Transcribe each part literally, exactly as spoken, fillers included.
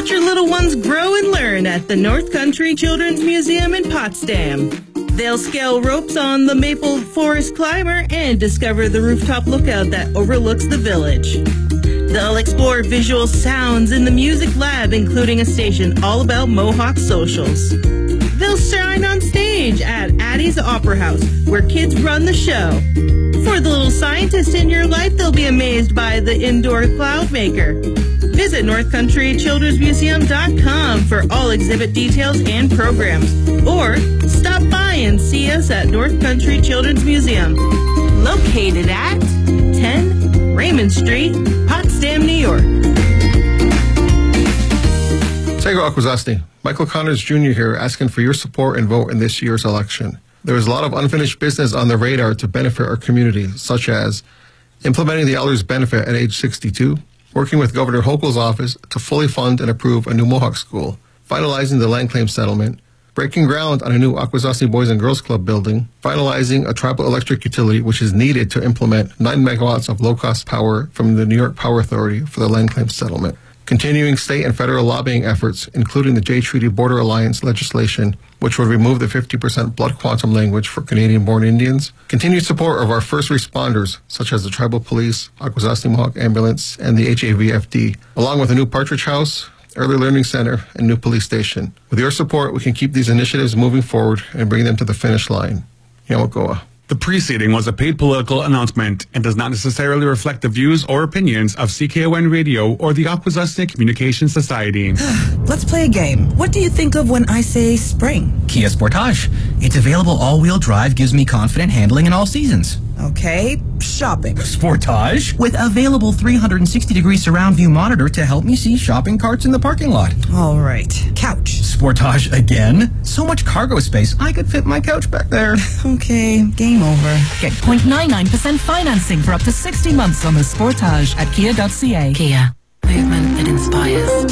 Let your little ones grow and learn at the North Country Children's Museum in Potsdam. They'll scale ropes on the Maple Forest Climber and discover the rooftop lookout that overlooks the village. They'll explore visual sounds in the music lab, including a station all about Mohawk socials. They'll shine on stage at Addie's Opera House, where kids run the show. For the little scientist in your life, they'll be amazed by the indoor cloud maker. Visit north country children's museum dot com for all exhibit details and programs. Or stop by and see us at North Country Children's Museum, located at ten Raymond Street, Potsdam, New York. Tego Akwesasne, Michael Connors Junior here, asking for your support and vote in this year's election. There is a lot of unfinished business on the radar to benefit our community, such as implementing the Elders benefit at age sixty-two, working with Governor Hochul's office to fully fund and approve a new Mohawk school, finalizing the land claim settlement, breaking ground on a new Akwesasne Boys and Girls Club building, finalizing a tribal electric utility which is needed to implement nine megawatts of low-cost power from the New York Power Authority for the land claim settlement, continuing state and federal lobbying efforts, including the Jay Treaty Border Alliance legislation, which would remove the fifty percent blood quantum language for Canadian-born Indians, continued support of our first responders, such as the Tribal Police, Akwesasne Mohawk Ambulance, and the H A V F D, along with a new Partridge House, Early Learning Center, and new police station. With your support, we can keep these initiatives moving forward and bring them to the finish line. Yawakoa. The preceding was a paid political announcement and does not necessarily reflect the views or opinions of C K O N Radio or the Akwesasne Communication Society. Let's play a game. What do you think of when I say spring? Kia Sportage. It's available all-wheel drive, gives me confident handling in all seasons. Okay, shopping. Sportage, with available three hundred sixty degree surround view monitor to help me see shopping carts in the parking lot. All right, couch. Sportage again? So much cargo space, I could fit my couch back there. Okay, game over. Get zero point nine nine percent financing for up to sixty months on the Sportage at kia dot c a. Kia. Movement that inspires.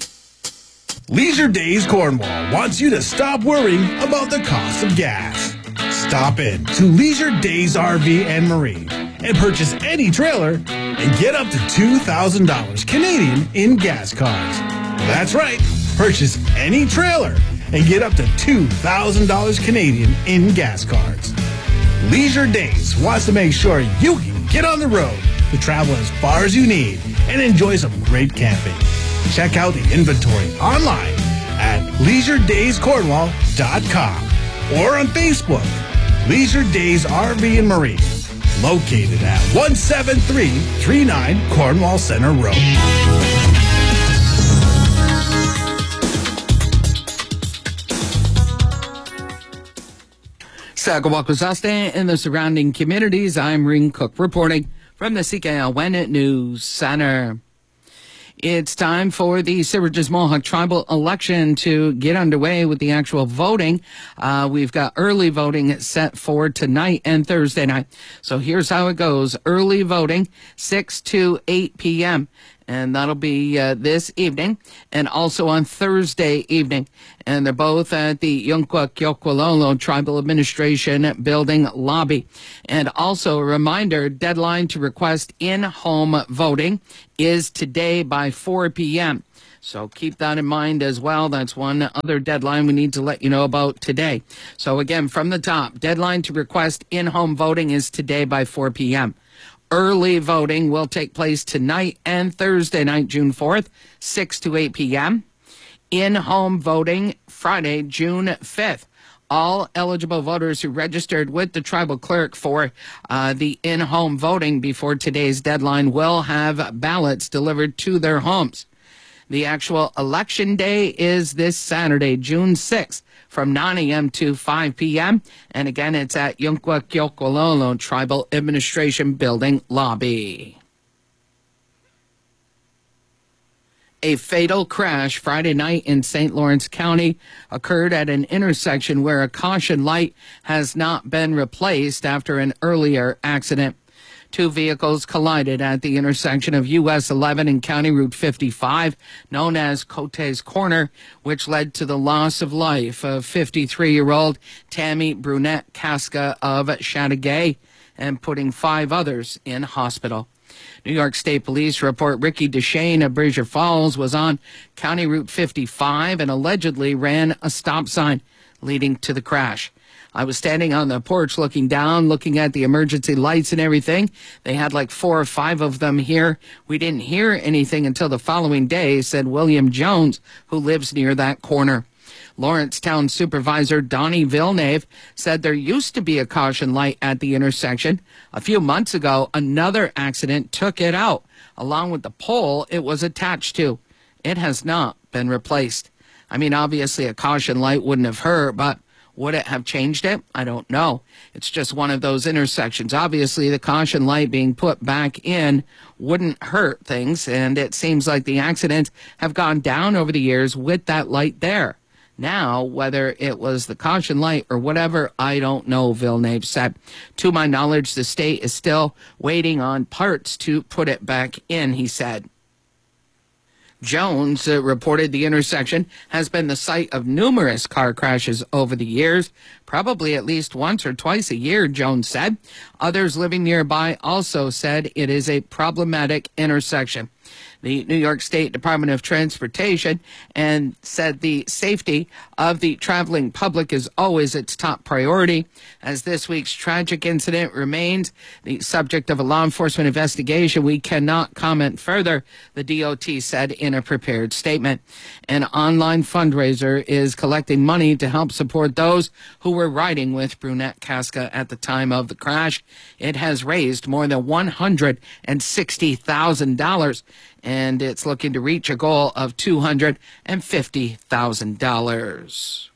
Leisure Days Cornwall wants you to stop worrying about the cost of gas. Stop in to Leisure Days R V and Marine and purchase any trailer and get up to two thousand dollars Canadian in gas cards. That's right, purchase any trailer and get up to two thousand dollars Canadian in gas cards. Leisure Days wants to make sure you can get on the road to travel as far as you need and enjoy some great camping. Check out the inventory online at leisure days cornwall dot com or on Facebook, Leisure Days R V and Marine, located at one seven three three nine Cornwall Center Road. Saga Akwesasne and the surrounding communities. I'm Ring Cook reporting from the C K L N News Center. It's time for the Syracuse Mohawk Tribal election to get underway with the actual voting. Uh, we've got early voting set for tonight and Thursday night. So here's how it goes. Early voting, six to eight p.m., and that'll be uh, this evening and also on Thursday evening. And they're both at the Yunqua Kyokwalolo Tribal Administration Building lobby. And also a reminder, deadline to request in-home voting is today by four p.m. So keep that in mind as well. That's one other deadline we need to let you know about today. So again, from the top, deadline to request in-home voting is today by four p.m. Early voting will take place tonight and Thursday night, June fourth, six to eight p.m. In-home voting Friday, June fifth. All eligible voters who registered with the tribal clerk for uh, the in-home voting before today's deadline will have ballots delivered to their homes. The actual election day is this Saturday, June sixth, from nine a.m. to five p.m. And again, it's at Yunqua Kyokwalolo Tribal Administration Building lobby. A fatal crash Friday night in Saint Lawrence County occurred at an intersection where a caution light has not been replaced after an earlier accident. Two vehicles collided at the intersection of U S eleven and County Route fifty-five, known as Cote's Corner, which led to the loss of life of fifty-three-year-old Tammy Brunette Casca of Chateauguay and putting five others in hospital. New York State Police report Ricky Deshane of Brazier Falls was on County Route fifty-five and allegedly ran a stop sign leading to the crash. I was standing on the porch looking down, looking at the emergency lights and everything. They had like four or five of them here. We didn't hear anything until the following day, said William Jones, who lives near that corner. Lawrence Town Supervisor Donnie Villeneuve said there used to be a caution light at the intersection. A few months ago, another accident took it out, along with the pole it was attached to. It has not been replaced. I mean, obviously a caution light wouldn't have hurt, but would it have changed it? I don't know. It's just one of those intersections. Obviously, the caution light being put back in wouldn't hurt things, and it seems like the accidents have gone down over the years with that light there. Now, whether it was the caution light or whatever, I don't know, Villeneuve said. To my knowledge, the state is still waiting on parts to put it back in, he said. Jones uh, reported the intersection has been the site of numerous car crashes over the years, probably at least once or twice a year, Jones said. Others living nearby also said it is a problematic intersection. The New York State Department of Transportation and said the safety of the traveling public is always its top priority. As this week's tragic incident remains the subject of a law enforcement investigation, we cannot comment further, the D O T said in a prepared statement. An online fundraiser is collecting money to help support those who were riding with Brunette Casca at the time of the crash. It has raised more than one hundred sixty thousand dollars. And it's looking to reach a goal of two hundred fifty thousand dollars.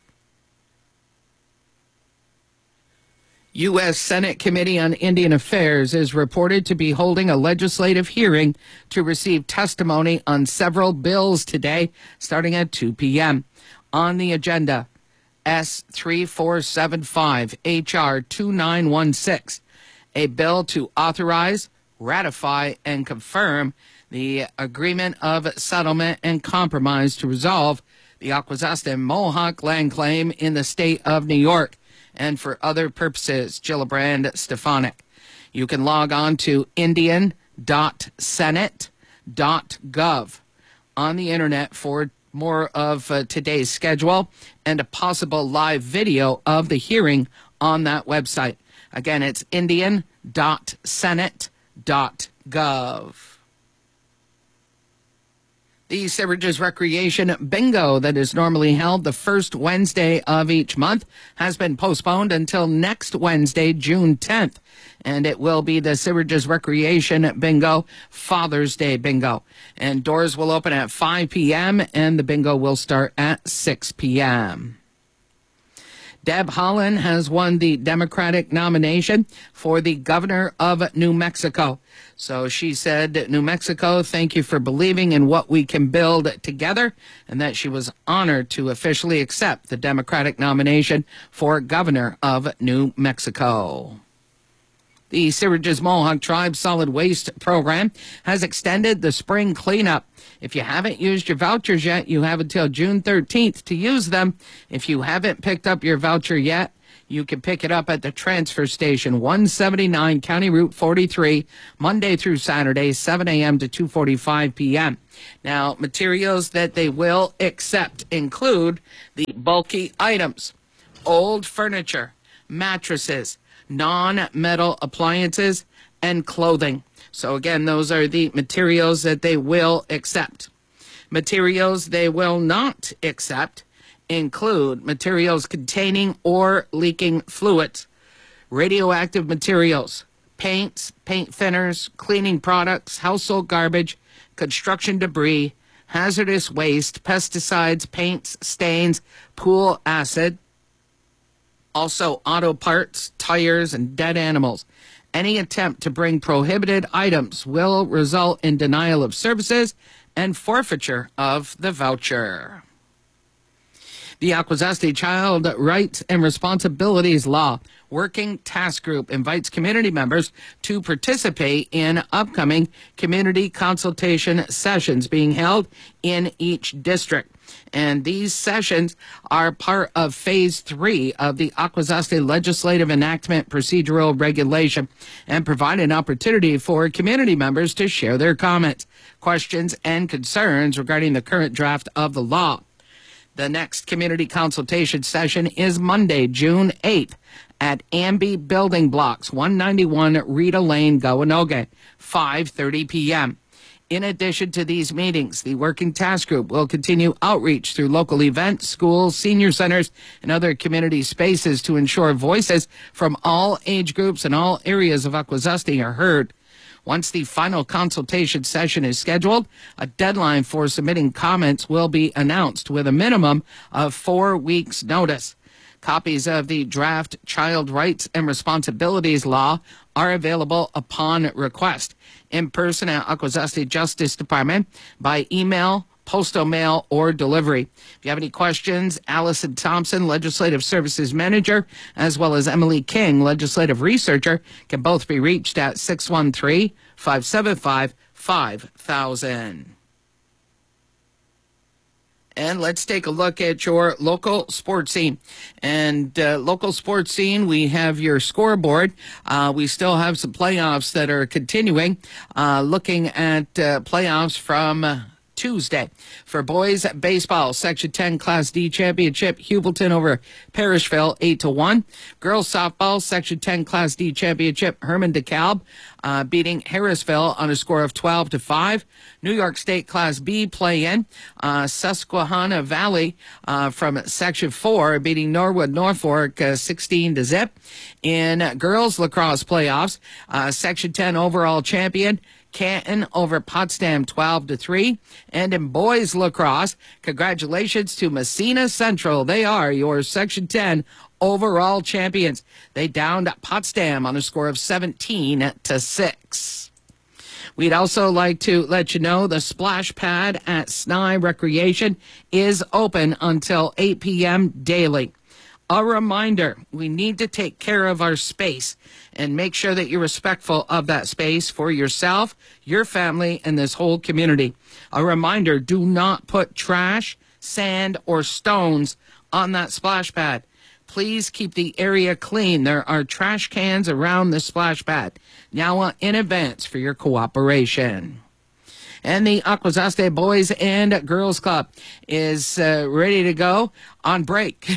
U S Senate Committee on Indian Affairs is reported to be holding a legislative hearing to receive testimony on several bills today, starting at two p.m. On the agenda, S three four seven five, H R two nine one six, a bill to authorize, ratify, and confirm the agreement of settlement and compromise to resolve the Akwesasne Mohawk land claim in the state of New York and for other purposes. Gillibrand Stefanik. You can log on to indian dot senate dot gov on the internet for more of uh, today's schedule and a possible live video of the hearing on that website. Again, it's indian dot senate dot gov. The Syracuse Recreation Bingo that is normally held the first Wednesday of each month has been postponed until next Wednesday, June tenth. And it will be the Syracuse Recreation Bingo Father's Day Bingo. And doors will open at five p.m. and the bingo will start at six p.m. Deb Haaland has won the Democratic nomination for the governor of New Mexico. So she said, New Mexico, thank you for believing in what we can build together, and that she was honored to officially accept the Democratic nomination for governor of New Mexico. The Syracuse Mohawk Tribe Solid Waste Program has extended the spring cleanup. If you haven't used your vouchers yet, you have until June thirteenth to use them. If you haven't picked up your voucher yet, you can pick it up at the transfer station, one seventy-nine County Route forty-three, Monday through Saturday, seven a.m. to two forty-five p.m. Now, materials that they will accept include the bulky items, old furniture, mattresses, non-metal appliances, and clothing. So again, those are the materials that they will accept. Materials they will not accept include materials containing or leaking fluids, radioactive materials, paints, paint thinners, cleaning products, household garbage, construction debris, hazardous waste, pesticides, paints, stains, pool acid, also auto parts, tires, and dead animals. Any attempt to bring prohibited items will result in denial of services and forfeiture of the voucher. The Akwesasne Child Rights and Responsibilities Law Working Task Group invites community members to participate in upcoming community consultation sessions being held in each district. And these sessions are part of phase three of the Akwesasne Legislative Enactment Procedural Regulation and provide an opportunity for community members to share their comments, questions, and concerns regarding the current draft of the law. The next community consultation session is Monday, June eighth at Amby Building Blocks, one ninety-one Rita Lane, Gowanoge, five thirty p.m. In addition to these meetings, the Working Task Group will continue outreach through local events, schools, senior centers, and other community spaces to ensure voices from all age groups and all areas of Akwesasne are heard. Once the final consultation session is scheduled, a deadline for submitting comments will be announced with a minimum of four weeks' notice. Copies of the draft Child Rights and Responsibilities Law are available upon request in person at Akwesasne Justice Department, by email, postal mail, or delivery. If you have any questions, Allison Thompson, Legislative Services Manager, as well as Emily King, Legislative Researcher, can both be reached at six one three, five seven five, five thousand. And let's take a look at your local sports scene. And uh, local sports scene, we have your scoreboard. Uh, we still have some playoffs that are continuing. Uh, looking at uh, playoffs from Uh, Tuesday. For boys baseball, Section ten Class D Championship, Hubleton over Parishville, eight to one. Girls softball, Section ten Class D Championship, Herman DeKalb uh, beating Harrisville on a score of twelve to five. New York State Class B play-in, uh, Susquehanna Valley uh, from Section four beating Norwood Norfolk uh, sixteen to zip. In girls lacrosse playoffs, uh, Section ten overall champion, Canton over Potsdam twelve to three. And in boys lacrosse, congratulations to Messina Central. They are your Section ten overall champions. They downed Potsdam on a score of seventeen to six. We'd also like to let you know the splash pad at Snai Recreation is open until eight p.m. daily. A reminder, we need to take care of our space and make sure that you're respectful of that space for yourself, your family, and this whole community. A reminder, do not put trash, sand, or stones on that splash pad. Please keep the area clean. There are trash cans around the splash pad. Now in advance for your cooperation. And the Akwesasne Boys and Girls Club is uh, ready to go on break.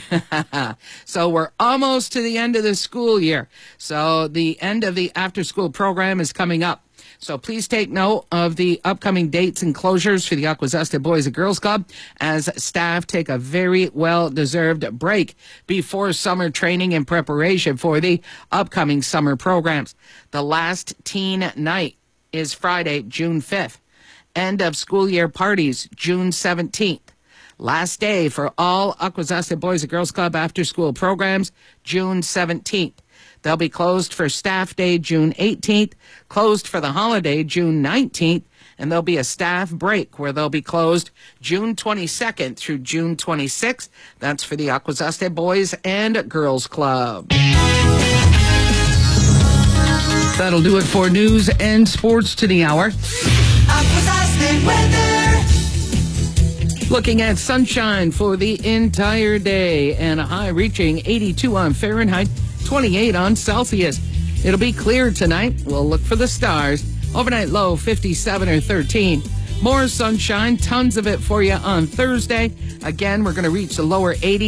So we're almost to the end of the school year. So the end of the after-school program is coming up. So please take note of the upcoming dates and closures for the Akwesasne Boys and Girls Club as staff take a very well-deserved break before summer training and preparation for the upcoming summer programs. The last teen night is Friday, June fifth. End of school year parties, June seventeenth. Last day for all Akwesasne Boys and Girls Club after school programs, June seventeenth. They'll be closed for staff day, June eighteenth, closed for the holiday, June nineteenth, and there'll be a staff break where they'll be closed June twenty-second through June twenty-sixth. That's for the Akwesasne Boys and Girls Club. That'll do it for news and sports to the hour. Looking at sunshine for the entire day and a high reaching eighty-two on Fahrenheit, twenty-eight on Celsius. It'll be clear tonight. We'll look for the stars. Overnight low fifty-seven or thirteen. More sunshine, tons of it for you on Thursday. Again, we're going to reach the lower eighties.